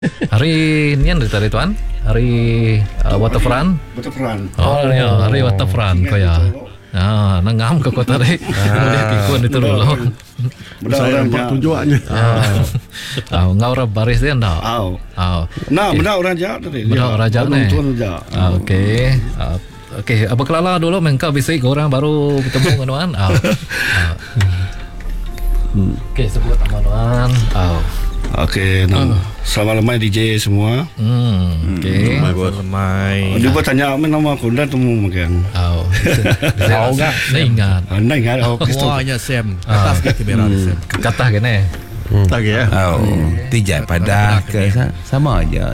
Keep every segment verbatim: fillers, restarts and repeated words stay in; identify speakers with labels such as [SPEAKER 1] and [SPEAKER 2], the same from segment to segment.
[SPEAKER 1] Hari ni dari tadi tuan. Hari uh, waterfront.
[SPEAKER 2] Waterfront.
[SPEAKER 1] Oh, oh ya, hari waterfront kau ya. Ah, nangam ke kota tadi. Boleh pikun itu dulu.
[SPEAKER 2] Saya nampak tujuannya.
[SPEAKER 1] Ah, ngau rap baris dia ndak.
[SPEAKER 2] Au.
[SPEAKER 1] Ah.
[SPEAKER 2] Nah, benar orang Jawa tadi.
[SPEAKER 1] Benar orang Jawa ni.
[SPEAKER 2] Tuan Jawa.
[SPEAKER 1] Ah, okey. Ah, okey, apa kelala dulu mengkau bisik orang baru bertemu dengan Wan. Ah. Okey, sebut nama Wan. Ah.
[SPEAKER 2] Okey, nah. Selamat lemai D J semua.
[SPEAKER 1] Hmm, okey.
[SPEAKER 3] Lemai.
[SPEAKER 2] Dia buat tanya apa nama aku dah temu makan.
[SPEAKER 1] Oh. Tahu enggak? Saya ingat.
[SPEAKER 2] Anda ingat oh
[SPEAKER 3] Semuanya Sam. Atas ke kamera Sam.
[SPEAKER 1] Kata gini.
[SPEAKER 2] Tak ya.
[SPEAKER 4] Oh, tijak pada ke sama aja.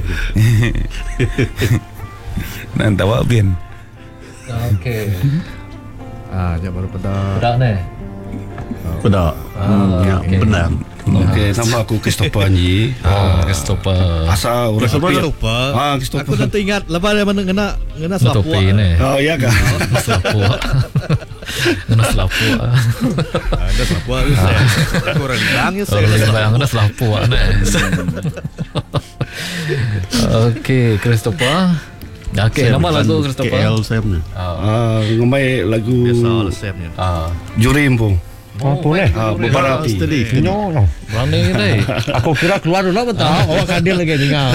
[SPEAKER 4] Nan tahu bien.
[SPEAKER 1] Okey.
[SPEAKER 3] Ah, jangan baru pedas.
[SPEAKER 1] Bedak ni.
[SPEAKER 2] Bedak.
[SPEAKER 1] Ah,
[SPEAKER 2] Ya,
[SPEAKER 1] okey.
[SPEAKER 2] benar. Okey, nama aku Christopher Anji.
[SPEAKER 1] Ah, Christopher.
[SPEAKER 2] Asal orang
[SPEAKER 3] Christopher.
[SPEAKER 2] Christopher. Ah,
[SPEAKER 3] Aku
[SPEAKER 2] Christopher.
[SPEAKER 3] dah teringat lepas dia mana kena kena
[SPEAKER 1] Topi
[SPEAKER 3] selapuk.
[SPEAKER 1] ni.
[SPEAKER 2] Oh, iya kah?
[SPEAKER 1] Selapu. Kena selapu.
[SPEAKER 3] Ada selapuk tu Sam. Aku orang bilang ya saya
[SPEAKER 1] Orang
[SPEAKER 3] kena
[SPEAKER 1] bayang kena selapu ni. Okey, Christopher. Okey, nama lagu Christopher.
[SPEAKER 2] K L Sam ni.
[SPEAKER 1] Ah.
[SPEAKER 2] Ah, ngomai lagu
[SPEAKER 3] biasa lah Sam ni.
[SPEAKER 1] Ah.
[SPEAKER 2] Juri Empung.
[SPEAKER 5] Oh, boleh.
[SPEAKER 2] Ah, Beberapa api.
[SPEAKER 5] No, no.
[SPEAKER 1] Berani ni.
[SPEAKER 5] Aku kira keluar dulu betul. Awak hadir lagi dengar.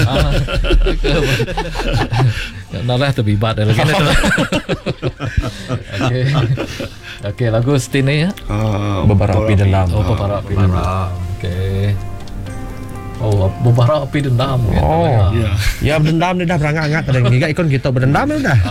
[SPEAKER 1] Dah lah terbibat dah lagi ni tu. Okey. Okey, lagu Stine ya.
[SPEAKER 2] Ah,
[SPEAKER 5] Beberapa api dalam.
[SPEAKER 1] Oh, beberapa api dendam. Okey. Oh, beberapa api dendam.
[SPEAKER 5] Oh.
[SPEAKER 2] Ya.
[SPEAKER 5] Ya berdendam dia dah berangat-angat tadi. Hingga ikon kita berdendam dia dah.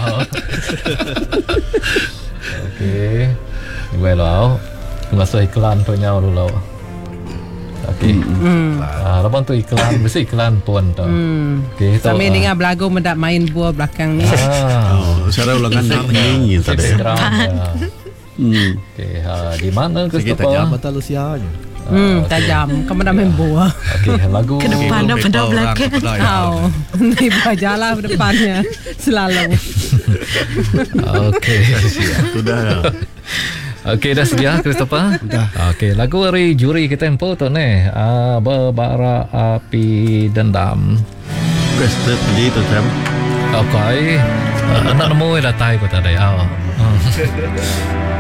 [SPEAKER 1] Okey. Gue lo. Masuk iklan punya dulu. Okey.
[SPEAKER 6] Hmm.
[SPEAKER 1] Ah, lepas tu iklan, mesti iklan pun tu.
[SPEAKER 6] Hmm.
[SPEAKER 1] Okey, tu.
[SPEAKER 6] Sambil dengar belagu mendak main buah belakang ni.
[SPEAKER 1] Ah.
[SPEAKER 2] Oh, cara ulangan nak menyanyi tadi.
[SPEAKER 1] Background.
[SPEAKER 2] Hmm.
[SPEAKER 1] Okey, ha, di mana
[SPEAKER 3] Sikit
[SPEAKER 1] Christopher?
[SPEAKER 3] tajam mata Lucia je.
[SPEAKER 6] Hmm, tajam. Kamu dah main buah.
[SPEAKER 1] Okey, lagu
[SPEAKER 7] Ke depan dah pada belakang.
[SPEAKER 6] Kau. Ni buah jalan depannya. Selalu.
[SPEAKER 1] Okey.
[SPEAKER 2] Sudah ya.
[SPEAKER 1] Okey, dah sedia Christopher? Dah. Okey, lagu dari juri kita tempo tu ni. Ah, Berbara Api Dendam.
[SPEAKER 2] Requested tadi tu Sam.
[SPEAKER 1] Okey. Uh, nak nemu dah tahu kau tadi. Ah.